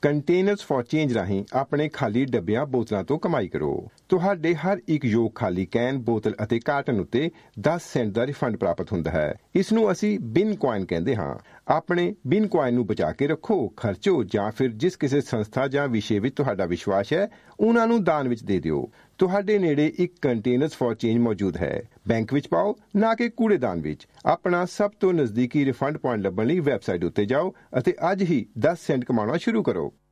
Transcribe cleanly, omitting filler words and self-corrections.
Containers for change ਰਾਹੀਂ ਆਪਣੇ ਖਾਲੀ ਡੱਬਿਆਂ ਬੋਤਲਾਂ ਤੋਂ ਕਮਾਈ ਕਰੋ। ਤੁਹਾਡੇ ਹਰ ਇੱਕ ਯੋਗ ਖਾਲੀ ਕੈਨ, ਬੋਤਲ ਅਤੇ ਕਾਰਟਨ ਉੱਤੇ 10 ਸੈਂਟ ਦਾ ਰਿਫੰਡ ਪ੍ਰਾਪਤ ਹੁੰਦਾ ਹੈ। ਇਸ ਨੂੰ ਅਸੀਂ ਬਿਨ ਕੁਆਇਨ ਕਹਿੰਦੇ ਹਾਂ। ਆਪਣੇ ਬਿਨ ਕੁਆਇਨ ਨੂੰ ਬਚਾ ਕੇ ਰੱਖੋ, ਖਰਚੋ ਜਾਂ ਫਿਰ ਜਿਸ ਕਿਸੇ ਸੰਸਥਾ ਜਾਂ ਵਿਸ਼ੇ ਵਿੱਚ ਤੁਹਾਡਾ ਵਿਸ਼ਵਾਸ ਹੈ ਉਹਨਾਂ ਨੂੰ ਦਾਨ ਵਿੱਚ ਦੇ ਦਿਓ। ਤੁਹਾਡੇ ਨੇੜੇ ਇੱਕ ਕੰਟੇਨਰਸ ਫॉर ਚੇਂਜ ਮੌਜੂਦ ਹੈ। ਬੈਂਕ ਵਿੱਚ ਪਾਓ, ਨਾ ਕਿ ਕੂੜੇਦਾਨ ਵਿੱਚ। ਆਪਣਾ ਸਭ ਤੋਂ ਨਜ਼ਦੀਕੀ ਰਿਫੰਡ ਪੁਆਇੰਟ ਲੱਭਣ ਲਈ ਵੈਬਸਾਈਟ ਉੱਤੇ ਜਾਓ ਅਤੇ ਅੱਜ ਹੀ 10 ਸੈਂਟ ਕਮਾਉਣਾ ਸ਼ੁਰੂ ਕਰੋ।